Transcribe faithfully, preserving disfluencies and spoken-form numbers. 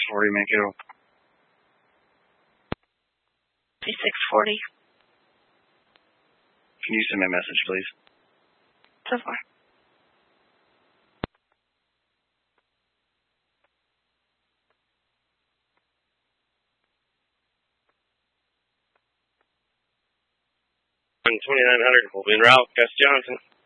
forty, Mankato. fifty-six forty. Can you send me a message, please? So far. twenty-nine hundred will be en route, Gus Johnson.